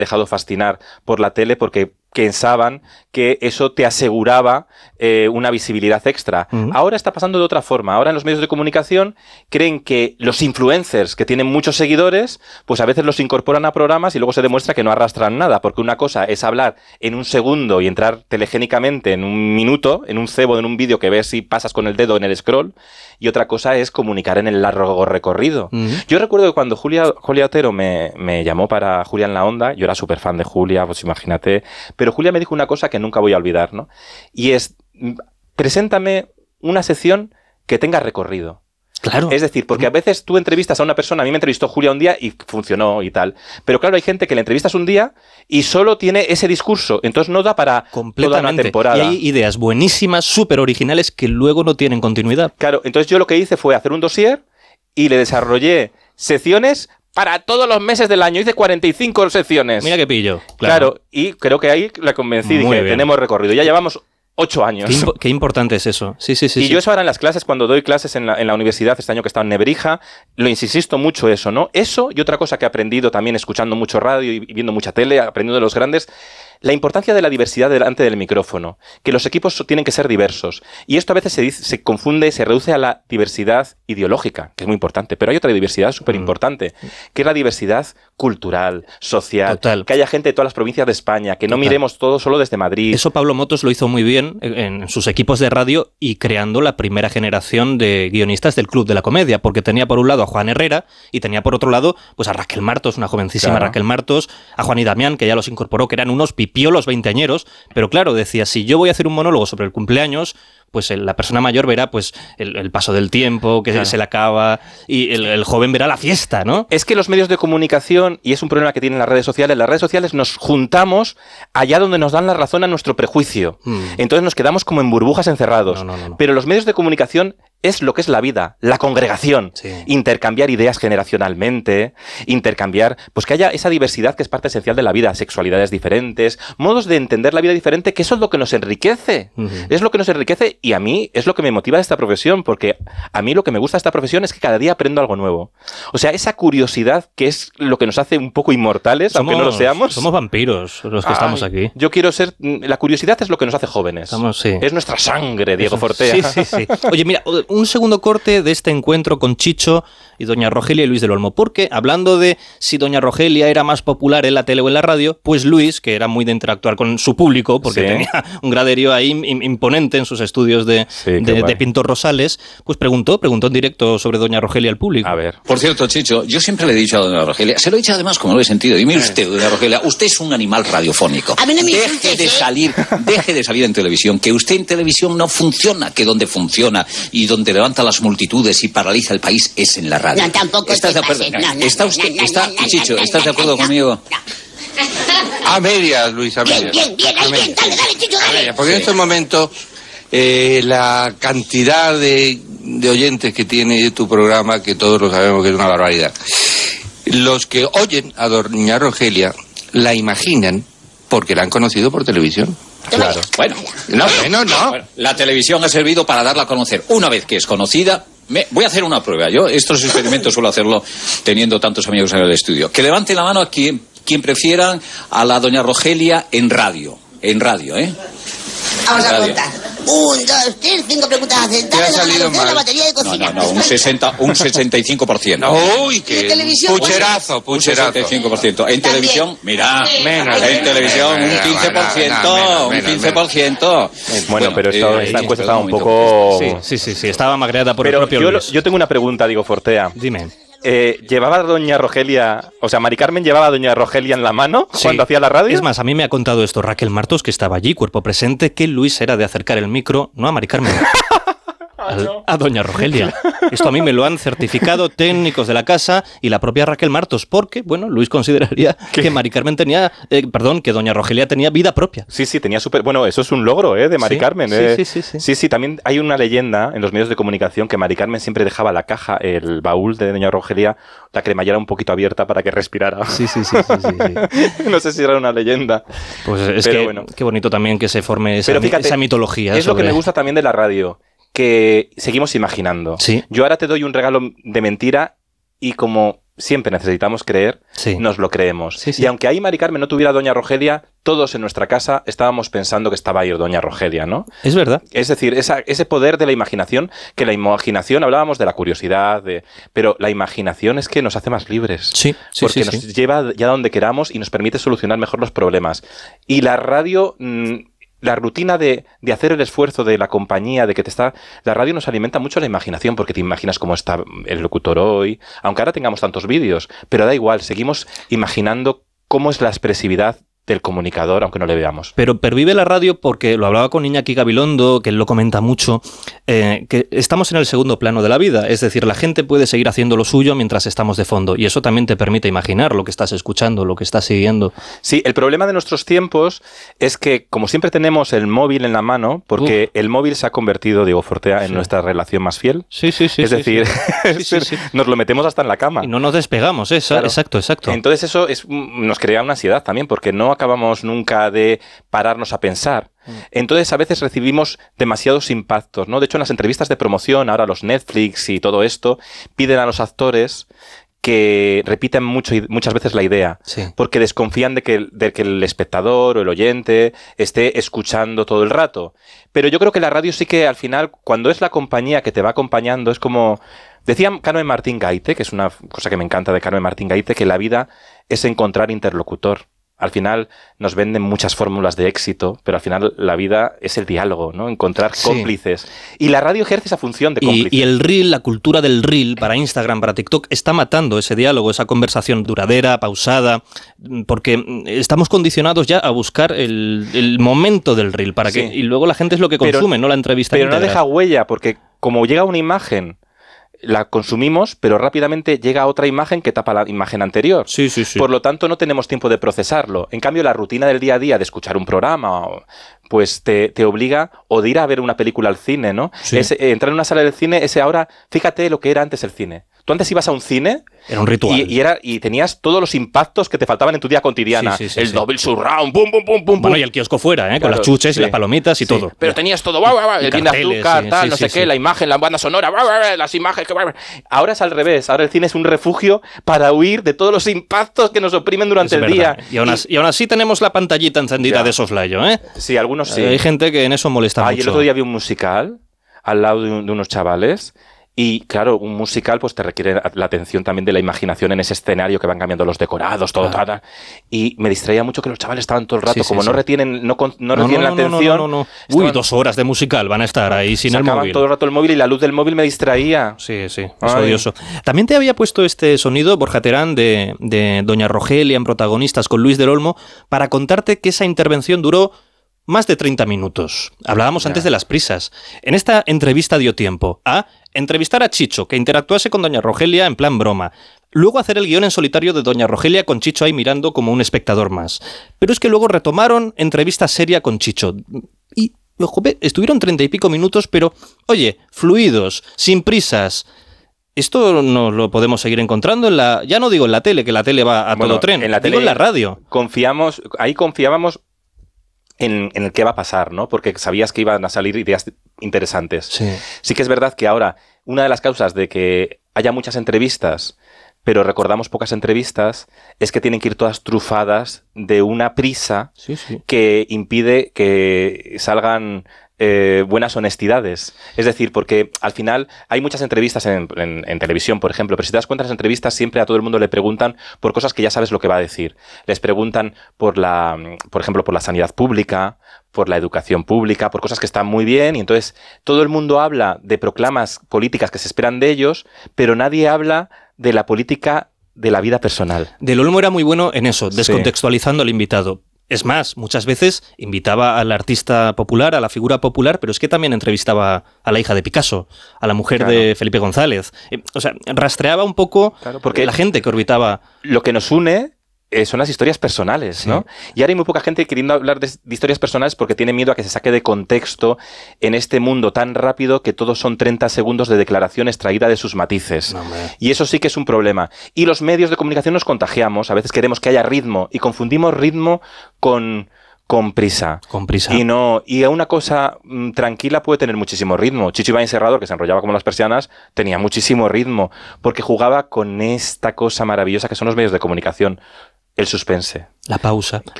dejado fascinar por la tele porque pensaban que eso te aseguraba una visibilidad extra. Ahora está pasando de otra forma. Ahora en los medios de comunicación creen que los influencers que tienen muchos seguidores, pues a veces los incorporan a programas y luego se demuestra que no arrastran nada, porque una cosa es hablar en un segundo y entrar telegénicamente en un minuto, en un cebo, en un vídeo que ves si pasas con el dedo en el scroll, y otra cosa es comunicar en el largo recorrido. Yo recuerdo que cuando Julia Otero me llamó para Julia en la Onda, yo era súper fan de Julia, pues imagínate, pero Julia me dijo una cosa que nunca voy a olvidar, ¿no? Y es, preséntame una sección que tenga recorrido. Claro. Es decir, porque a veces tú entrevistas a una persona, a mí me entrevistó Julia un día y funcionó y tal, pero claro, hay gente que le entrevistas un día y solo tiene ese discurso, entonces no da para toda una temporada. Y hay ideas buenísimas, súper originales, que luego no tienen continuidad. Claro, entonces yo lo que hice fue hacer un dossier y le desarrollé secciones para todos los meses del año. Hice 45 secciones. Mira qué pillo. Claro, y creo que ahí la convencí. Muy dije, bien. tenemos recorrido. Ya llevamos 8 años. Qué importante es eso. Sí. Y yo eso ahora en las clases, cuando doy clases en la universidad, este año que he estado en Nebrija, lo insisto mucho eso, ¿no? Eso y otra cosa que he aprendido también escuchando mucho radio y viendo mucha tele, aprendiendo de los grandes, la importancia de la diversidad delante del micrófono, que los equipos tienen que ser diversos. Y esto a veces se confunde, se reduce a la diversidad ideológica, que es muy importante, pero hay otra diversidad súper importante, que es la diversidad cultural, social, Total. que haya gente de todas las provincias de España, que no Total. miremos todo solo desde Madrid. Eso Pablo Motos lo hizo muy bien en sus equipos de radio y creando la primera generación de guionistas del Club de la Comedia, porque tenía por un lado a Juan Herrera y tenía por otro lado pues a Raquel Martos, una jovencísima Raquel Martos, a Juan y Damián, que ya los incorporó, que eran unos pipiolos veinteañeros, pero claro, decía, si yo voy a hacer un monólogo sobre el cumpleaños, pues la persona mayor verá pues el paso del tiempo, que se le acaba, y el joven verá la fiesta, ¿no? Es que los medios de comunicación, y es un problema que tienen las redes sociales nos juntamos allá donde nos dan la razón a nuestro prejuicio. Entonces nos quedamos como en burbujas encerrados. No. Pero los medios de comunicación es lo que es la vida, la congregación. Sí. Intercambiar ideas generacionalmente, intercambiar, pues que haya esa diversidad que es parte esencial de la vida, sexualidades diferentes, modos de entender la vida diferente, que eso es lo que nos enriquece. Es lo que nos enriquece y a mí es lo que me motiva de esta profesión, porque a mí lo que me gusta de esta profesión es que cada día aprendo algo nuevo. O sea, esa curiosidad que es lo que nos hace un poco inmortales, aunque no lo seamos. Somos vampiros los que estamos aquí. Yo quiero ser... La curiosidad es lo que nos hace jóvenes. Sí. Es nuestra sangre, Diego Fortea. Sí. Oye, mira, un segundo corte de este encuentro con Chicho y doña Rogelia y Luis del Olmo, porque hablando de si doña Rogelia era más popular en la tele o en la radio, pues Luis, que era muy de interactuar con su público, porque tenía un graderío ahí imponente en sus estudios de Pintor Rosales, pues preguntó en directo sobre doña Rogelia al público. A ver. Por cierto, Chicho, yo siempre le he dicho a doña Rogelia, se lo he dicho además como lo he sentido, y mire usted, doña Rogelia, usted es un animal radiofónico. A mí no me deje de salir en televisión, que usted en televisión no funciona, que donde funciona y donde levanta las multitudes y paraliza el país es en la radio. No, tampoco ¿Estás de acuerdo? Chicho, ¿estás de acuerdo conmigo? A medias, Luis, a medias. Bien, dale, Chicho, dale. Porque en estos momentos la cantidad de oyentes que tiene tu programa, que todos lo sabemos que es una barbaridad, los que oyen a doña Rogelia la imaginan porque la han conocido por televisión. Claro. Bueno, no. Bueno, la televisión ha servido para darla a conocer. Una vez que es conocida, voy a hacer una prueba. Yo estos experimentos suelo hacerlo teniendo tantos amigos en el estudio. Que levante la mano a quien prefiera a la doña Rogelia en radio. En radio, ¿eh? Vamos a contar. 1, 2, 3, 5 preguntas acertadas. La batería de cocina. No, un 65%. Uy, qué televisión. Pucherazo. 65%. En televisión, mira, en televisión un 15%, un 15%. Bueno, pero esta encuesta estaba un poco... Sí, estaba magreada por el propio Luis. Yo tengo una pregunta, Diego Fortea. Dime. ¿Llevaba a doña Rogelia, o sea, Mari Carmen llevaba a doña Rogelia en la mano cuando hacía la radio? Es más, a mí me ha contado esto Raquel Martos, que estaba allí, cuerpo presente, que Luis era de acercar el micro, no a Mari Carmen, a doña Rogelia. Esto a mí me lo han certificado técnicos de la casa y la propia Raquel Martos, porque, bueno, Luis consideraría que Mari Carmen tenía, que doña Rogelia tenía vida propia. Sí, tenía súper... Bueno, eso es un logro, de Mari Carmen. Sí, también hay una leyenda en los medios de comunicación que Mari Carmen siempre dejaba la caja, el baúl de doña Rogelia, la cremallera un poquito abierta para que respirara. Sí. No sé si era una leyenda. Pues es pero que bueno. Qué bonito también que se forme esa mitología. Es lo que me gusta también de la radio, que seguimos imaginando. Sí. Yo ahora te doy un regalo de mentira y como siempre necesitamos creer, nos lo creemos. Sí, sí. Y aunque ahí Mari Carmen no tuviera Doña Rogelia, todos en nuestra casa estábamos pensando que estaba ahí Doña Rogelia, ¿no? Es verdad. Es decir, ese poder de la imaginación, que la imaginación, hablábamos de la curiosidad, pero la imaginación es que nos hace más libres. Sí, sí, porque nos lleva ya donde queramos y nos permite solucionar mejor los problemas. Y la radio... La rutina de hacer el esfuerzo de la compañía, la radio nos alimenta mucho la imaginación, porque te imaginas cómo está el locutor hoy, aunque ahora tengamos tantos vídeos, pero da igual, seguimos imaginando cómo es la expresividad del comunicador, aunque no le veamos. Pero pervive la radio porque, lo hablaba con Iñaki Gabilondo, que él lo comenta mucho, que estamos en el segundo plano de la vida, es decir, la gente puede seguir haciendo lo suyo mientras estamos de fondo, y eso también te permite imaginar lo que estás escuchando, lo que estás siguiendo. Sí, el problema de nuestros tiempos es que, como siempre tenemos el móvil en la mano, porque el móvil se ha convertido, Diego Fortea, en nuestra relación más fiel. Sí. Es decir, nos lo metemos hasta en la cama. Y no nos despegamos, claro. Exacto. Entonces eso nos crea una ansiedad también, porque no acabamos nunca de pararnos a pensar. Entonces a veces recibimos demasiados impactos, ¿no? De hecho, en las entrevistas de promoción, ahora los Netflix y todo esto, piden a los actores que repiten muchas veces la idea, porque desconfían de que el espectador o el oyente esté escuchando todo el rato. Pero yo creo que la radio sí que al final, cuando es la compañía que te va acompañando, es como... Decía Carmen Martín Gaite, que es una cosa que me encanta de Carmen Martín Gaite, que la vida es encontrar interlocutor. Al final nos venden muchas fórmulas de éxito, pero al final la vida es el diálogo, ¿no? Encontrar cómplices. Y la radio ejerce esa función de cómplice. Y el reel, la cultura del reel para Instagram, para TikTok, está matando ese diálogo, esa conversación duradera, pausada, porque estamos condicionados ya a buscar el momento del reel, y luego la gente es lo que consume, no la entrevista íntegra. Pero no deja huella, porque como llega una imagen... la consumimos, pero rápidamente llega otra imagen que tapa la imagen anterior. Sí. Por lo tanto, no tenemos tiempo de procesarlo. En cambio, la rutina del día a día de escuchar un programa, pues te obliga, o de ir a ver una película al cine, ¿no? Sí. Entrar en una sala del cine, ahora, fíjate lo que era antes el cine. Tú antes ibas a un cine... Era un ritual. Y tenías todos los impactos que te faltaban en tu vida cotidiana. El double surround, pum. Bueno, y el kiosco fuera, claro, con las chuches y las palomitas y todo. Pero tenías todo, el vino de azúcar, no sé qué, la imagen, la banda sonora, las imágenes... Ahora es al revés, ahora el cine es un refugio para huir de todos los impactos que nos oprimen durante el día. Y aún así tenemos la pantallita encendida de soslayo, ¿eh? Sí, algunos sí. Hay gente que en eso molesta mucho. Y el otro día vi un musical al lado de unos chavales. Y claro, un musical pues te requiere la atención también de la imaginación en ese escenario que van cambiando los decorados, todo. Y me distraía mucho que los chavales estaban todo el rato, no retienen la atención. No. Uy, 2 horas de musical van a estar ahí sin el móvil. Todo el rato el móvil y la luz del móvil me distraía. Sí, es odioso. También te había puesto este sonido, Borja Terán, de Doña Rogelia en Protagonistas con Luis del Olmo, para contarte que esa intervención duró más de 30 minutos. Hablábamos antes de las prisas. En esta entrevista dio tiempo a entrevistar a Chicho, que interactuase con Doña Rogelia en plan broma. Luego hacer el guión en solitario de Doña Rogelia con Chicho ahí mirando como un espectador más. Pero es que luego retomaron entrevista seria con Chicho. Y, estuvieron 30 y pico minutos, pero, oye, fluidos, sin prisas. Esto no lo podemos seguir encontrando ya no digo en la tele, que la tele va a todo tren, digo en la radio. Confiábamos en el qué va a pasar, ¿no? Porque sabías que iban a salir ideas interesantes. Sí que es verdad que ahora una de las causas de que haya muchas entrevistas, pero recordamos pocas entrevistas, es que tienen que ir todas trufadas de una prisa que impide que salgan buenas honestidades. Es decir, porque al final hay muchas entrevistas en televisión, por ejemplo, pero si te das cuenta, las entrevistas siempre a todo el mundo le preguntan por cosas que ya sabes lo que va a decir. Les preguntan por ejemplo, por la sanidad pública, por la educación pública, por cosas que están muy bien, y entonces todo el mundo habla de proclamas políticas que se esperan de ellos, pero nadie habla de la política de la vida personal. Del Olmo era muy bueno en eso, descontextualizando al invitado. Es más, muchas veces invitaba al artista popular, a la figura popular, pero es que también entrevistaba a la hija de Picasso, a la mujer de Felipe González. O sea, rastreaba un poco porque la gente que orbitaba. Lo que nos une son las historias personales, ¿no? Y ahora hay muy poca gente queriendo hablar de historias personales porque tiene miedo a que se saque de contexto en este mundo tan rápido que todos son 30 segundos de declaración extraída de sus matices. Y eso sí que es un problema. Y los medios de comunicación nos contagiamos, a veces queremos que haya ritmo y confundimos ritmo con con prisa. Con prisa. Y a una cosa tranquila puede tener muchísimo ritmo. Chicho Ibáñez Serrador, que se enrollaba como las persianas, tenía muchísimo ritmo, porque jugaba con esta cosa maravillosa que son los medios de comunicación. El suspense. La pausa.